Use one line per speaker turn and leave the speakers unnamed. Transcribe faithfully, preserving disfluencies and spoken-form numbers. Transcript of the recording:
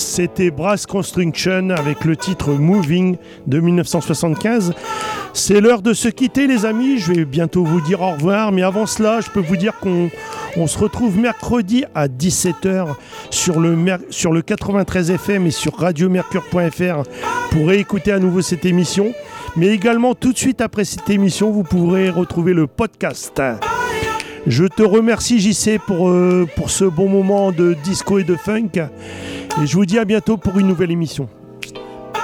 C'était Brass Construction avec le titre Moving de dix-neuf cent soixante-quinze. C'est l'heure de se quitter les amis, je vais bientôt vous dire au revoir, mais avant cela, je peux vous dire qu'on on se retrouve mercredi à dix-sept heures sur le, mer- sur le quatre-vingt-treize F M et sur radio mercure point f r pour réécouter à nouveau cette émission. Mais également, tout de suite après cette émission, vous pourrez retrouver le podcast. Je te remercie J C pour, euh, pour ce bon moment de disco et de funk. Et je vous dis à bientôt pour une nouvelle émission.